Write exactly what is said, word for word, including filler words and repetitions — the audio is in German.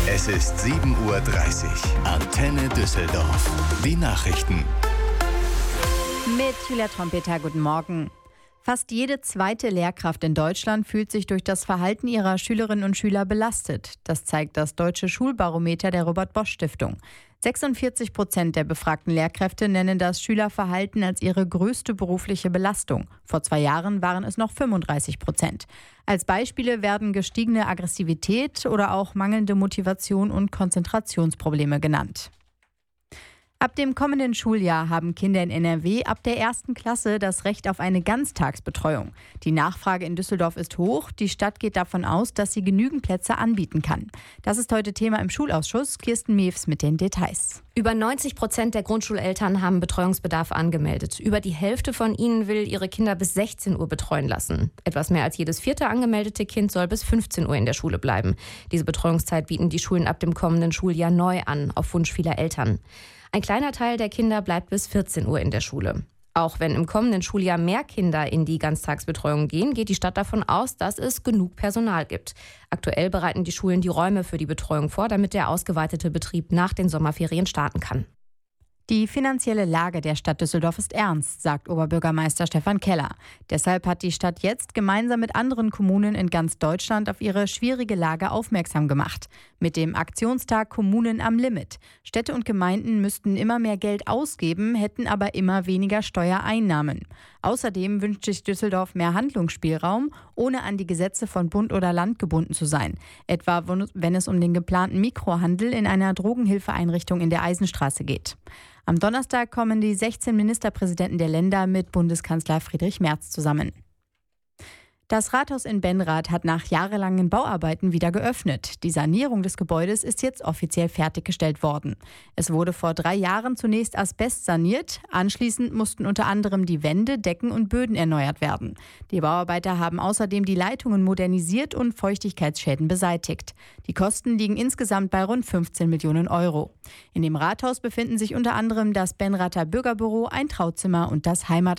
Es ist sieben Uhr dreißig. Antenne Düsseldorf. Die Nachrichten. Mit Julia Trompeter, guten Morgen. Fast jede zweite Lehrkraft in Deutschland fühlt sich durch das Verhalten ihrer Schülerinnen und Schüler belastet. Das zeigt das Deutsche Schulbarometer der Robert-Bosch-Stiftung. sechsundvierzig Prozent der befragten Lehrkräfte nennen das Schülerverhalten als ihre größte berufliche Belastung. Vor zwei Jahren waren es noch fünfunddreißig Prozent. Als Beispiele werden gestiegene Aggressivität oder auch mangelnde Motivation und Konzentrationsprobleme genannt. Ab dem kommenden Schuljahr haben Kinder in N R W ab der ersten Klasse das Recht auf eine Ganztagsbetreuung. Die Nachfrage in Düsseldorf ist hoch. Die Stadt geht davon aus, dass sie genügend Plätze anbieten kann. Das ist heute Thema im Schulausschuss. Kirsten Mews mit den Details. Über neunzig Prozent der Grundschuleltern haben Betreuungsbedarf angemeldet. Über die Hälfte von ihnen will ihre Kinder bis sechzehn Uhr betreuen lassen. Etwas mehr als jedes vierte angemeldete Kind soll bis fünfzehn Uhr in der Schule bleiben. Diese Betreuungszeit bieten die Schulen ab dem kommenden Schuljahr neu an, auf Wunsch vieler Eltern. Ein kleiner Teil der Kinder bleibt bis vierzehn Uhr in der Schule. Auch wenn im kommenden Schuljahr mehr Kinder in die Ganztagsbetreuung gehen, geht die Stadt davon aus, dass es genug Personal gibt. Aktuell bereiten die Schulen die Räume für die Betreuung vor, damit der ausgeweitete Betrieb nach den Sommerferien starten kann. Die finanzielle Lage der Stadt Düsseldorf ist ernst, sagt Oberbürgermeister Stefan Keller. Deshalb hat die Stadt jetzt gemeinsam mit anderen Kommunen in ganz Deutschland auf ihre schwierige Lage aufmerksam gemacht. Mit dem Aktionstag Kommunen am Limit. Städte und Gemeinden müssten immer mehr Geld ausgeben, hätten aber immer weniger Steuereinnahmen. Außerdem wünscht sich Düsseldorf mehr Handlungsspielraum, ohne an die Gesetze von Bund oder Land gebunden zu sein. Etwa wenn es um den geplanten Mikrohandel in einer Drogenhilfeeinrichtung in der Eisenstraße geht. Am Donnerstag kommen die sechzehn Ministerpräsidenten der Länder mit Bundeskanzler Friedrich Merz zusammen. Das Rathaus in Benrath hat nach jahrelangen Bauarbeiten wieder geöffnet. Die Sanierung des Gebäudes ist jetzt offiziell fertiggestellt worden. Es wurde vor drei Jahren zunächst Asbest saniert. Anschließend mussten unter anderem die Wände, Decken und Böden erneuert werden. Die Bauarbeiter haben außerdem die Leitungen modernisiert und Feuchtigkeitsschäden beseitigt. Die Kosten liegen insgesamt bei rund fünfzehn Millionen Euro. In dem Rathaus befinden sich unter anderem das Benrather Bürgerbüro, ein Trauzimmer und das Heimat